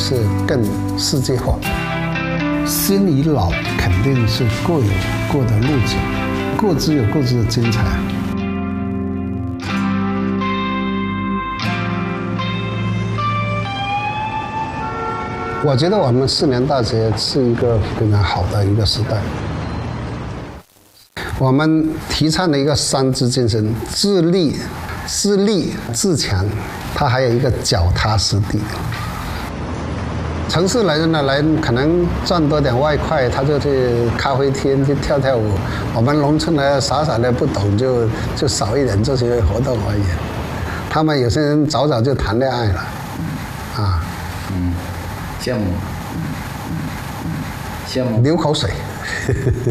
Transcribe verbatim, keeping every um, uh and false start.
是更世界化。新与老肯定是各有各的路子，各自有各自的精彩。我觉得我们四年大学是一个非常好的一个时代。我们提倡的一个三自精神：自立、自立、自强，它还有一个脚踏实地。城市来人呢，来可能赚多点外快，他就去咖啡厅去跳跳舞。我们农村呢，傻傻的不懂，就就少一点这些活动而已。他们有些人早早就谈恋爱了，啊， 嗯，羡慕，羡慕， 流口水。